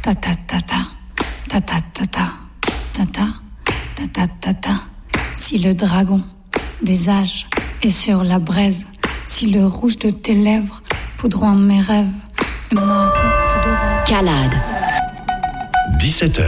ta ta ta ta, ta ta ta ta, ta ta ta ta ta ta. Si le dragon des âges est sur la braise, si le rouge de tes lèvres poudrant mes rêves et ma route de rêve. Calade. 17h.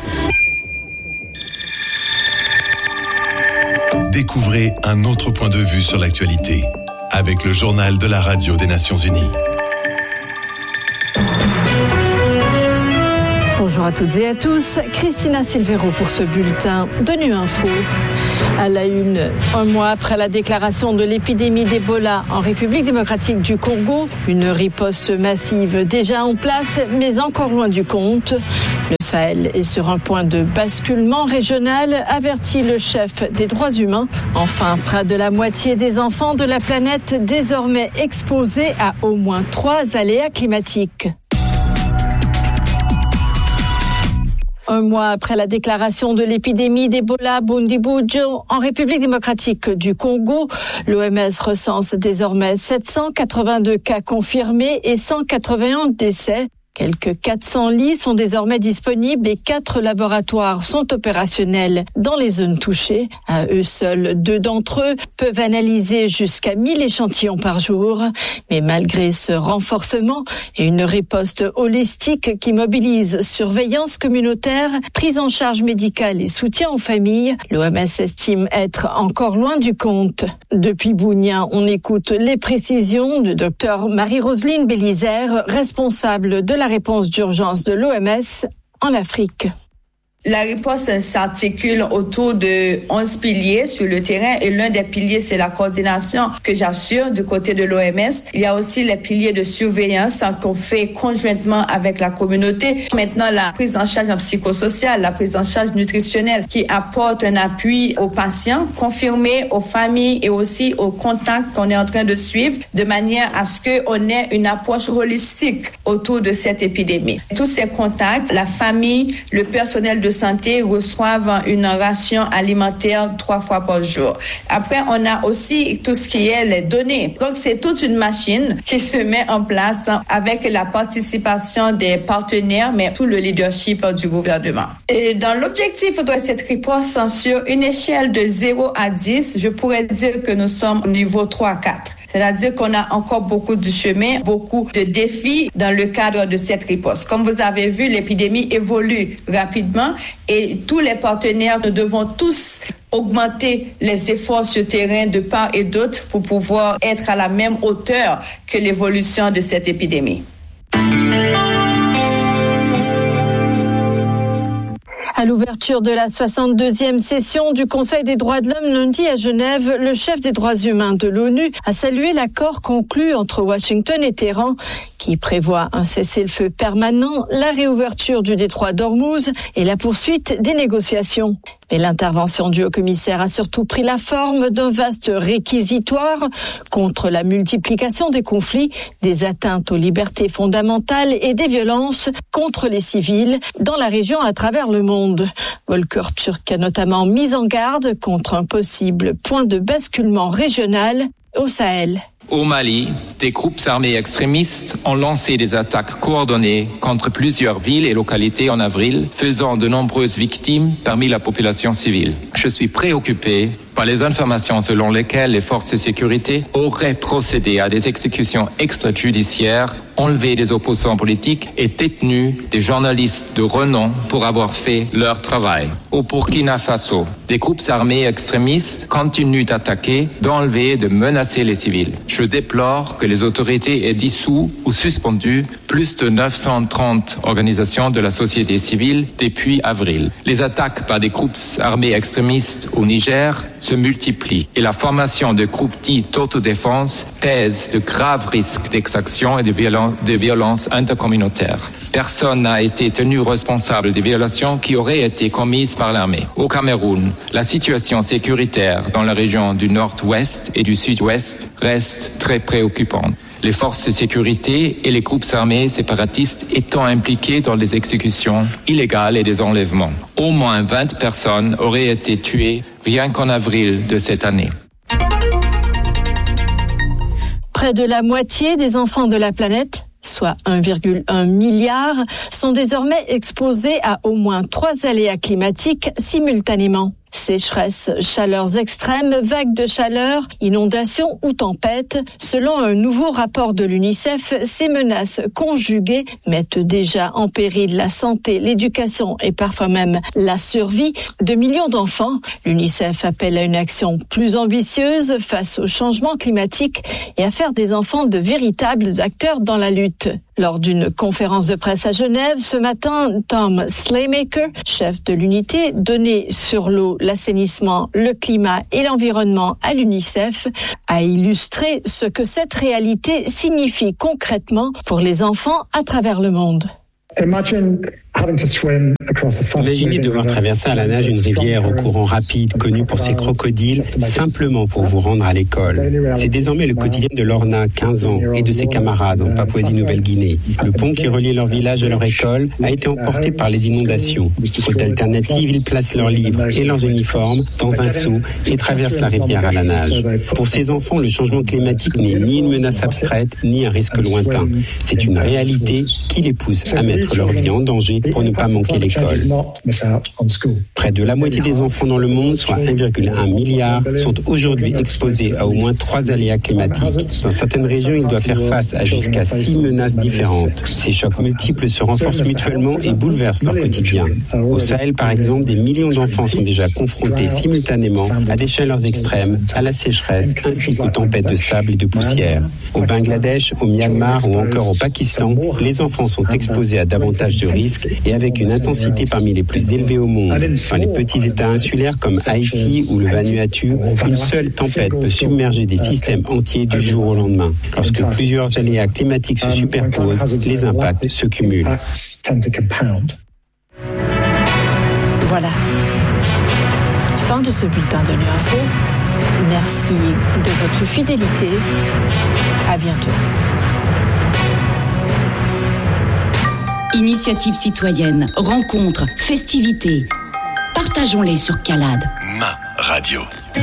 Découvrez un autre point de vue sur l'actualité avec le journal de la radio des Nations Unies. Bonjour à toutes et à tous, Christina Silvero pour ce bulletin de Nu Info. À la une, un mois après la déclaration de l'épidémie d'Ebola en République démocratique du Congo, une riposte massive déjà en place, mais encore loin du compte. Le Sahel est sur un point de basculement régional, avertit le chef des droits humains. Enfin, près de la moitié des enfants de la planète désormais exposés à au moins 3 aléas climatiques. Un mois après la déclaration de l'épidémie d'Ebola Bundibugyo en République démocratique du Congo, l'OMS recense désormais 782 cas confirmés et 181 décès. Quelques 400 lits sont désormais disponibles et 4 laboratoires sont opérationnels dans les zones touchées. À eux seuls, 2 d'entre eux peuvent analyser jusqu'à 1000 échantillons par jour. Mais malgré ce renforcement et une riposte holistique qui mobilise surveillance communautaire, prise en charge médicale et soutien aux familles, l'OMS estime être encore loin du compte. Depuis Bunia, on écoute les précisions du docteur Marie-Roseline Bélizaire, responsable de la réponse d'urgence de l'OMS en Afrique. La réponse s'articule autour de 11 piliers sur le terrain et l'un des piliers, c'est la coordination que j'assure du côté de l'OMS. Il y a aussi les piliers de surveillance qu'on fait conjointement avec la communauté. Maintenant, la prise en charge psychosociale, la prise en charge nutritionnelle qui apporte un appui aux patients, confirmé aux familles et aussi aux contacts qu'on est en train de suivre de manière à ce qu'on ait une approche holistique autour de cette épidémie. Tous ces contacts, la famille, le personnel de santé reçoivent une ration alimentaire 3 fois par jour. Après, on a aussi tout ce qui est les données. Donc, c'est toute une machine qui se met en place avec la participation des partenaires, mais tout le leadership du gouvernement. Et dans l'objectif de cette riposte, sur une échelle de 0 à 10, je pourrais dire que nous sommes au niveau 3-4. C'est-à-dire qu'on a encore beaucoup de chemin, beaucoup de défis dans le cadre de cette riposte. Comme vous avez vu, l'épidémie évolue rapidement et tous les partenaires, nous devons tous augmenter les efforts sur terrain de part et d'autre pour pouvoir être à la même hauteur que l'évolution de cette épidémie. À l'ouverture de la 62e session du Conseil des droits de l'homme lundi à Genève, le chef des droits humains de l'ONU a salué l'accord conclu entre Washington et Téhéran qui prévoit un cessez-le-feu permanent, la réouverture du détroit d'Ormuz et la poursuite des négociations. Mais l'intervention du haut-commissaire a surtout pris la forme d'un vaste réquisitoire contre la multiplication des conflits, des atteintes aux libertés fondamentales et des violences contre les civils dans la région à travers le monde. Volker Turk a notamment mis en garde contre un possible point de basculement régional au Sahel. Au Mali, des groupes armés extrémistes ont lancé des attaques coordonnées contre plusieurs villes et localités en avril, faisant de nombreuses victimes parmi la population civile. Je suis préoccupé par les informations selon lesquelles les forces de sécurité auraient procédé à des exécutions extrajudiciaires, enlevé des opposants politiques et détenu des journalistes de renom pour avoir fait leur travail. Au Burkina Faso, des groupes armés extrémistes continuent d'attaquer, d'enlever et de menacer les civils. Je déplore que les autorités aient dissous ou suspendu plus de 930 organisations de la société civile depuis avril. Les attaques par des groupes armés extrémistes au Niger se multiplient et la formation de groupes dits d'autodéfense pèse de graves risques d'exaction et de violences intercommunautaires. Personne n'a été tenu responsable des violations qui auraient été commises par l'armée. Au Cameroun, la situation sécuritaire dans la région du nord-ouest et du sud-ouest reste très préoccupante. Les forces de sécurité et les groupes armés séparatistes étant impliqués dans des exécutions illégales et des enlèvements. Au moins 20 personnes auraient été tuées rien qu'en avril de cette année. Près de la moitié des enfants de la planète soit 1,1 milliard, sont désormais exposés à au moins 3 aléas climatiques simultanément. Sécheresse, chaleurs extrêmes, vagues de chaleur, inondations ou tempêtes. Selon un nouveau rapport de l'UNICEF, ces menaces conjuguées mettent déjà en péril la santé, l'éducation et parfois même la survie de millions d'enfants. L'UNICEF appelle à une action plus ambitieuse face au changement climatique et à faire des enfants de véritables acteurs dans la lutte. Lors d'une conférence de presse à Genève, ce matin, Tom Slaymaker, chef de l'unité donnée sur l'eau, l'assainissement, le climat et l'environnement à l'UNICEF, a illustré ce que cette réalité signifie concrètement pour les enfants à travers le monde. Imaginez devoir traverser à la nage une rivière au courant rapide, connue pour ses crocodiles, simplement pour vous rendre à l'école. C'est désormais le quotidien de Lorna, 15 ans, et de ses camarades en Papouasie-Nouvelle-Guinée. Le pont qui reliait leur village à leur école a été emporté par les inondations. Faute d'alternative, ils placent leurs livres et leurs uniformes dans un seau et traversent la rivière à la nage. Pour ces enfants, le changement climatique n'est ni une menace abstraite, ni un risque lointain. C'est une réalité qui les pousse à mettre leur vie en danger pour ne pas manquer l'école. Près de la moitié des enfants dans le monde, soit 1,1 milliard, sont aujourd'hui exposés à au moins 3 aléas climatiques. Dans certaines régions, ils doivent faire face à jusqu'à 6 menaces différentes. Ces chocs multiples se renforcent mutuellement et bouleversent leur quotidien. Au Sahel, par exemple, des millions d'enfants sont déjà confrontés simultanément à des chaleurs extrêmes, à la sécheresse, ainsi qu'aux tempêtes de sable et de poussière. Au Bangladesh, au Myanmar ou encore au Pakistan, les enfants sont exposés à davantage de risques et avec une intensité parmi les plus élevées au monde. Dans les petits États insulaires comme Haïti ou le Vanuatu, une seule tempête peut submerger des systèmes entiers du jour au lendemain. Lorsque plusieurs aléas climatiques se superposent, les impacts se cumulent. Voilà. Fin de ce bulletin de Nu Info. Merci de votre fidélité. À bientôt. Initiatives citoyennes, rencontres, festivités. Partageons-les sur Calade. Ma radio.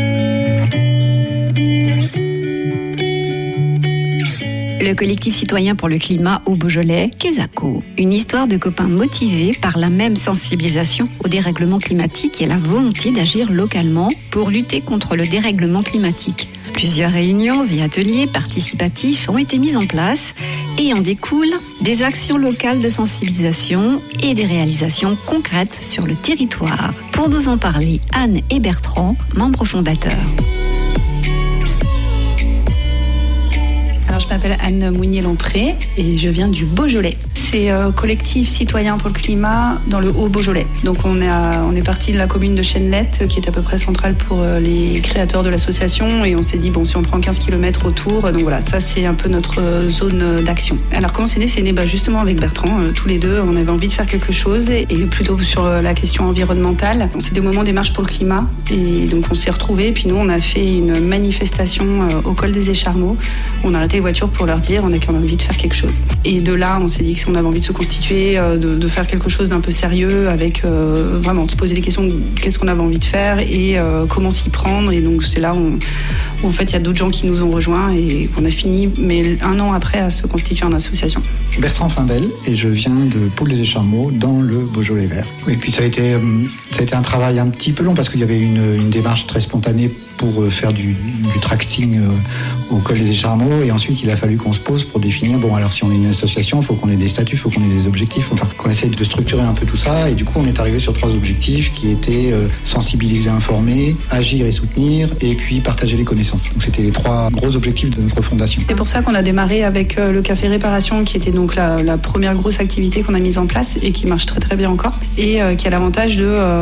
Le collectif citoyen pour le climat au Beaujolais, Kesako. Une histoire de copains motivés par la même sensibilisation au dérèglement climatique et la volonté d'agir localement pour lutter contre le dérèglement climatique. Plusieurs réunions et ateliers participatifs ont été mis en place et en découlent des actions locales de sensibilisation et des réalisations concrètes sur le territoire. Pour nous en parler, Anne et Bertrand, membres fondateurs. Alors, je m'appelle Anne Mounier-Lompré et je viens du Beaujolais. C'est collectif citoyen pour le climat dans le Haut-Beaujolais. Donc on est parti de la commune de Chenelette qui est à peu près centrale pour les créateurs de l'association et on s'est dit bon si on prend 15 km autour, donc voilà, ça c'est un peu notre zone d'action. Alors comment c'est né justement avec Bertrand, tous les deux on avait envie de faire quelque chose et plutôt sur la question environnementale. C'est des moments des marches pour le climat et donc on s'est retrouvés et puis nous on a fait une manifestation au col des Écharmeaux. On a arrêté les voitures pour leur dire on a quand même envie de faire quelque chose. Et de là on s'est dit que on avait envie de se constituer, de faire quelque chose d'un peu sérieux avec vraiment de se poser les questions de qu'est-ce qu'on avait envie de faire et comment s'y prendre. Et donc c'est là où en fait il y a d'autres gens qui nous ont rejoints et qu'on a fini, mais 1 an après, à se constituer en association. Bertrand Fimbel et je viens de Poules-les-Écharmeaux dans le Beaujolais vert. Et puis ça a été un travail un petit peu long parce qu'il y avait une démarche très spontanée pour faire du tracting au col des Écharmeaux et ensuite il a fallu qu'on se pose pour définir bon alors si on est une association il faut qu'on ait des statuts, il faut qu'on ait des objectifs, enfin qu'on essaye de structurer un peu tout ça et du coup on est arrivé sur 3 objectifs qui étaient sensibiliser, informer, agir et soutenir et puis partager les connaissances. Donc c'était les 3 gros objectifs de notre fondation. C'est pour ça qu'on a démarré avec le café réparation qui était donc la première grosse activité qu'on a mise en place et qui marche très très bien encore et qui a l'avantage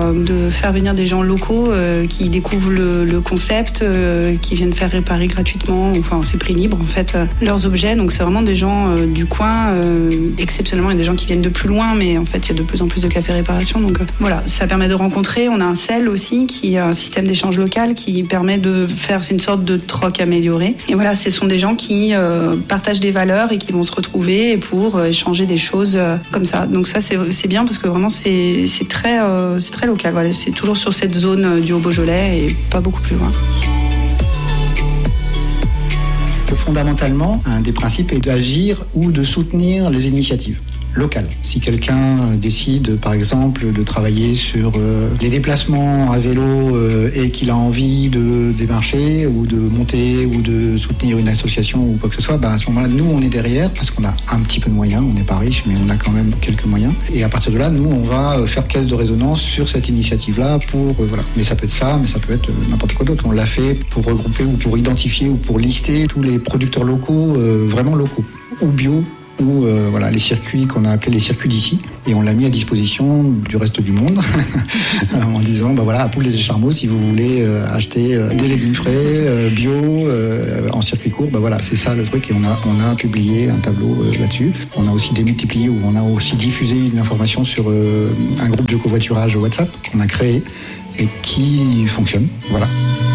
de faire venir des gens locaux qui découvrent le concept, qui viennent faire réparer gratuitement, enfin c'est prix libre en fait leurs objets. Donc c'est vraiment des gens du coin, exceptionnellement il y a des gens qui viennent de plus loin, mais en fait il y a de plus en plus de cafés réparation. Donc voilà, ça permet de rencontrer. On a un CEL aussi qui est un système d'échange local qui permet de faire, c'est une sorte de troc amélioré. Et voilà, ce sont des gens qui partagent des valeurs et qui vont se retrouver pour échanger des choses comme ça. Donc ça c'est bien parce que vraiment c'est très local. Voilà, c'est toujours sur cette zone du Haut-Beaujolais et pas beaucoup plus loin. que fondamentalement, un des principes est d'agir ou de soutenir les initiatives locales. Si quelqu'un décide, par exemple, de travailler sur les déplacements à vélo et qu'il a envie de démarcher ou de monter ou de soutenir une association ou quoi que ce soit, à ce moment-là, nous, on est derrière parce qu'on a un petit peu de moyens. On n'est pas riche, mais on a quand même quelques moyens. Et à partir de là, nous, on va faire caisse de résonance sur cette initiative-là pour, voilà. Mais ça peut être ça, mais ça peut être n'importe quoi d'autre. On l'a fait pour regrouper ou pour identifier ou pour lister tous les producteurs locaux, vraiment locaux, ou bio, ou voilà, les circuits qu'on a appelés les circuits d'ici, et on l'a mis à disposition du reste du monde en disant voilà, à Poules-les-Écharmeaux, si vous voulez acheter des légumes frais bio en circuit court, voilà, c'est ça le truc. Et on a publié un tableau là-dessus. On a aussi démultiplié, ou on a aussi diffusé une information sur un groupe de covoiturage WhatsApp qu'on a créé et qui fonctionne. Voilà.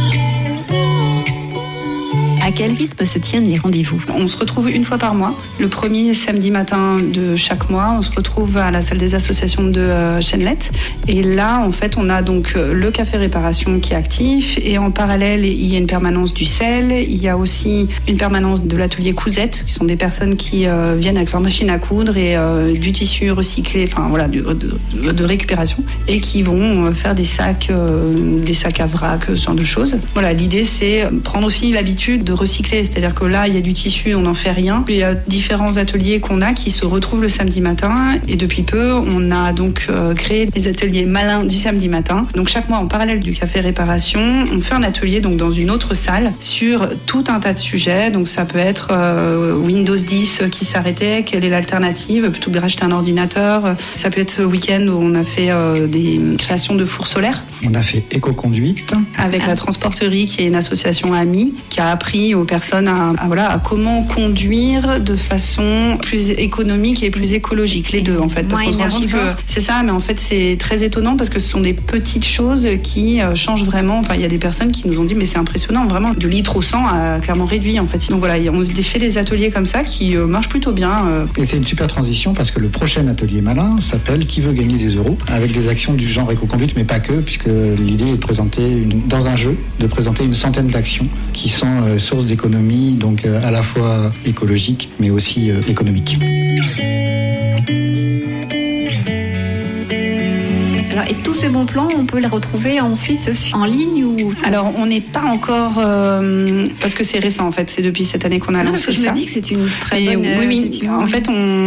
À quel rythme se tiennent les rendez-vous ? On se retrouve une fois par mois, le premier samedi matin de chaque mois. On se retrouve à la salle des associations de Chenlette. Et là, en fait, on a donc le café réparation qui est actif. Et en parallèle, il y a une permanence du sel. Il y a aussi une permanence de l'atelier Cousette, qui sont des personnes qui viennent avec leur machine à coudre et du tissu recyclé, enfin voilà, de récupération, et qui vont faire des sacs à vrac, ce genre de choses. Voilà, l'idée, c'est prendre aussi l'habitude de recycler, c'est-à-dire que là il y a du tissu, on n'en fait rien. Il y a différents ateliers qu'on a qui se retrouvent le samedi matin, et depuis peu on a donc créé les ateliers malins du samedi matin. Donc chaque mois, en parallèle du café réparation, on fait un atelier donc dans une autre salle sur tout un tas de sujets. Donc ça peut être Windows 10 qui s'arrêtait, quelle est l'alternative plutôt que de racheter un ordinateur. Ça peut être week-end où on a fait des créations de fours solaires. On a fait éco-conduite avec la Transporterie, qui est une association amie qui a appris aux personnes à comment conduire de façon plus économique et plus écologique, les deux en fait, parce qu'on se rend compte que c'est ça, mais en fait c'est très étonnant parce que ce sont des petites choses qui changent vraiment. Enfin, il y a des personnes qui nous ont dit mais c'est impressionnant, vraiment, de litre au 100 a clairement réduit en fait. Donc voilà, on fait des ateliers comme ça qui marchent plutôt bien. Et c'est une super transition parce que le prochain atelier malin s'appelle Qui veut gagner des euros, avec des actions du genre éco-conduite, mais pas que, puisque l'idée est de présenter dans un jeu, de présenter une centaine d'actions qui sont source d'économie, donc à la fois écologique mais aussi économique. Alors, et tous ces bons plans, on peut les retrouver ensuite en ligne ou... Alors, on n'est pas encore... parce que c'est récent, en fait. C'est depuis cette année qu'on a lancé ça. Parce que je me dis que c'est une très bonne... Oui. En fait,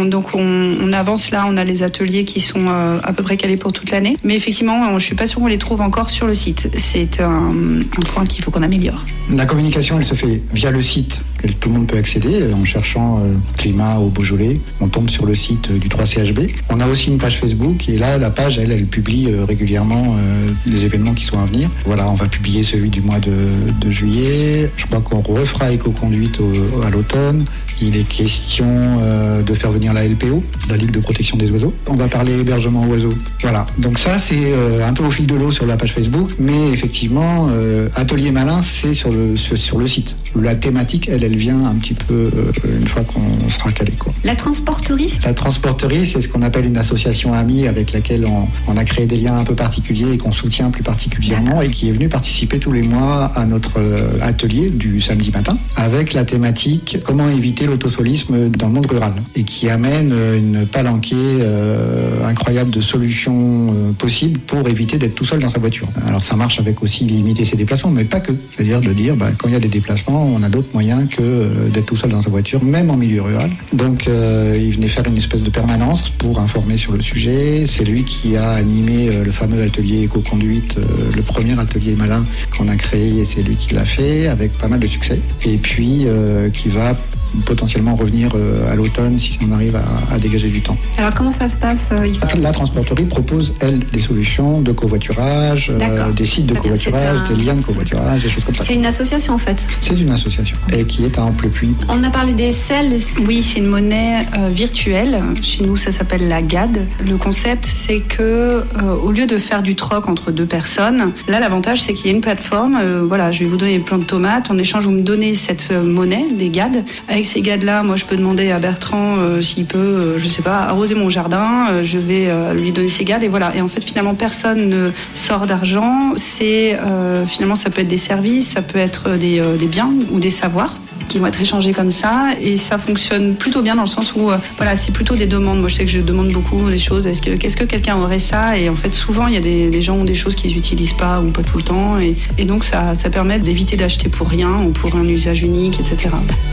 on avance là. On a les ateliers qui sont à peu près calés pour toute l'année. Mais effectivement, je ne suis pas sûre qu'on les trouve encore sur le site. C'est un point qu'il faut qu'on améliore. La communication, elle se fait via le site, que tout le monde peut accéder. En cherchant climat au Beaujolais, on tombe sur le site du 3CHB. On a aussi une page Facebook. Et là, la page, elle publie régulièrement les événements qui sont à venir. Voilà, on va publier celui du mois de juillet. Je crois qu'on refera éco-conduite à l'automne. Il est question de faire venir la LPO, la Ligue de protection des oiseaux. On va parler hébergement oiseaux. Voilà, donc ça c'est un peu au fil de l'eau sur la page Facebook, mais effectivement, Atelier Malin, c'est sur le site. La thématique, elle vient un petit peu une fois qu'on sera calé, quoi. La Transporterie C'est ce qu'on appelle une association amie avec laquelle on a créé des liens un peu particuliers et qu'on soutient plus particulièrement, et qui est venue participer tous les mois à notre atelier du samedi matin avec la thématique comment éviter l'autosolisme dans le monde rural, et qui amène une palanquée incroyable de solutions possibles pour éviter d'être tout seul dans sa voiture. Alors ça marche avec aussi limiter ses déplacements, mais pas que. C'est-à-dire de dire quand il y a des déplacements, on a d'autres moyens que d'être tout seul dans sa voiture, même en milieu rural. Donc il venait faire une espèce de permanence pour informer sur le sujet. C'est lui qui a animé le fameux atelier éco-conduite, le premier atelier malin qu'on a créé, et c'est lui qui l'a fait avec pas mal de succès. Et puis qui va potentiellement revenir à l'automne si on arrive à dégager du temps. Alors comment ça se passe La Transporterie propose, elle, des solutions de covoiturage, des sites de covoiturage, des liens de covoiturage, des choses comme ça. C'est une association en fait. C'est une association, et qui est à Amplepuis. On a parlé des selles. Oui, c'est une monnaie virtuelle. Chez nous, ça s'appelle la GAD. Le concept, c'est que au lieu de faire du troc entre deux personnes, là, l'avantage, c'est qu'il y a une plateforme. Voilà, je vais vous donner des plants de tomates. En échange, vous me donnez cette monnaie, des GAD. Avec ces GAD-là, moi, je peux demander à Bertrand s'il peut, je sais pas, arroser mon jardin. Je vais lui donner ces GAD, et voilà. Et en fait, finalement, personne ne sort d'argent. C'est finalement, ça peut être des services, ça peut être des biens ou des savoirs. qui vont être échangés comme ça, et ça fonctionne plutôt bien dans le sens où c'est plutôt des demandes. Moi je sais que je demande beaucoup des choses, qu'est-ce que quelqu'un aurait ça, et en fait souvent il y a des gens ont des choses qu'ils n'utilisent pas ou pas tout le temps, et donc ça permet d'éviter d'acheter pour rien ou pour un usage unique, etc.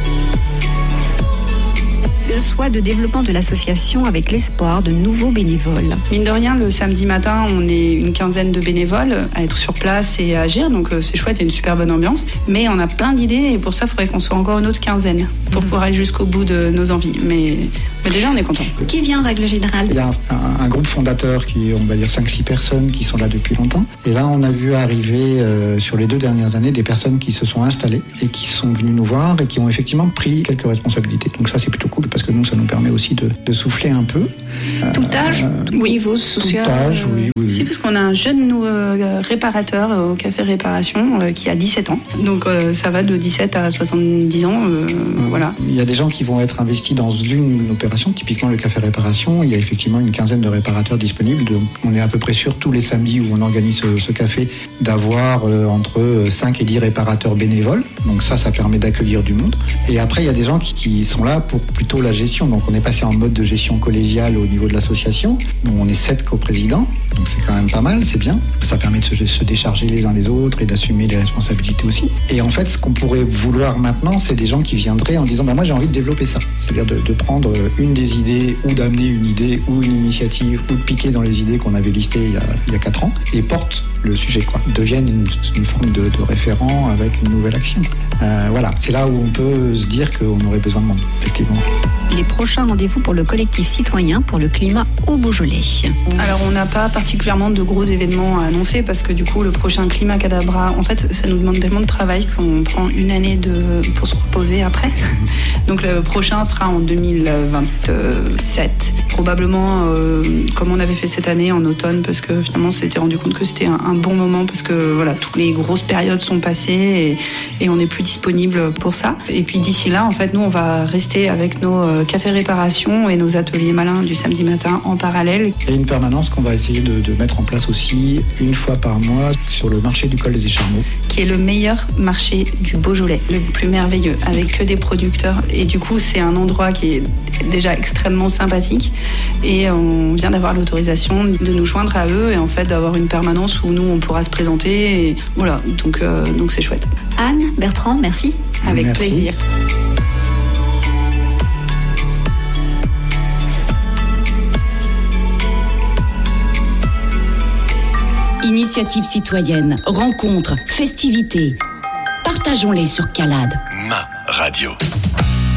Le souhait de développement de l'association avec l'espoir de nouveaux bénévoles. Mine de rien, le samedi matin, on est une quinzaine de bénévoles à être sur place et à agir, donc c'est chouette, il y a une super bonne ambiance. Mais on a plein d'idées et pour ça, il faudrait qu'on soit encore une autre quinzaine pour pouvoir aller jusqu'au bout de nos envies. Mais déjà, on est content. Qui vient en règle générale ? Il y a un groupe fondateur qui, on va dire 5-6 personnes qui sont là depuis longtemps. Et là, on a vu arriver sur les 2 dernières années des personnes qui se sont installées et qui sont venues nous voir et qui ont effectivement pris quelques responsabilités. Donc ça, c'est plutôt cool parce que nous, ça nous permet aussi de souffler un peu. Tout âge, niveau social. Tout âge, oui. C'est parce qu'on a un jeune réparateur au Café Réparation qui a 17 ans. Donc ça va de 17 à 70 ans. Voilà. Il y a des gens qui vont être investis dans une opération, typiquement le Café Réparation. Il y a effectivement une quinzaine de réparateurs disponibles. Donc on est à peu près sûr tous les samedis où on organise ce café d'avoir entre 5 et 10 réparateurs bénévoles. Donc ça permet d'accueillir du monde. Et après, il y a des gens qui sont là pour plutôt la gestion. Donc on est passé en mode de gestion collégiale au niveau de l'association. Donc on est 7 coprésidents. Donc c'est quand même pas mal, c'est bien. Ça permet de se décharger les uns les autres et d'assumer les responsabilités aussi. Et en fait, ce qu'on pourrait vouloir maintenant, c'est des gens qui viendraient en disant moi j'ai envie de développer ça. C'est-à-dire de prendre une des idées ou d'amener une idée ou une initiative ou de piquer dans les idées qu'on avait listées il y a 4 ans et porte le sujet, deviennent une forme de référent avec une nouvelle action. Voilà, c'est là où on peut se dire qu'on aurait besoin de monde, effectivement. Les prochains rendez-vous pour le collectif citoyen pour le climat au Beaujolais. Alors on n'a pas particulièrement de gros événements à annoncer parce que du coup le prochain Climat Cadabra, en fait ça nous demande tellement de travail qu'on prend une année pour se reposer après. Donc le prochain sera en 2027. Probablement comme on avait fait cette année en automne parce que finalement on s'était rendu compte que c'était un bon moment parce que voilà, toutes les grosses périodes sont passées et on n'est plus disponible pour ça. Et puis d'ici là, en fait, nous on va rester avec nos cafés réparation et nos ateliers malins du samedi matin en parallèle. Et une permanence qu'on va essayer de mettre en place aussi une fois par mois sur le marché du col des Écharmeaux. Qui est le meilleur marché du Beaujolais, le plus merveilleux, avec que des producteurs. Et du coup, c'est un endroit qui est déjà extrêmement sympathique. Et on vient d'avoir l'autorisation de nous joindre à eux et en fait d'avoir une permanence où nous, on pourra se présenter. Et voilà, donc c'est chouette. Anne, Bertrand, merci. Avec merci. Plaisir. Initiative citoyenne, rencontres, festivités. Partageons-les sur Calade. Ma radio.